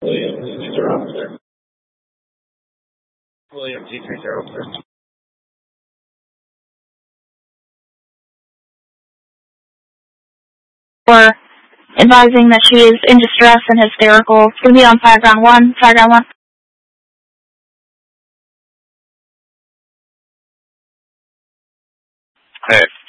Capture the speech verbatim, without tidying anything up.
William, teacher officer. William, teacher officer. For advising that she is in distress and hysterical. It's going to be on fire ground one, fire ground one. Hey.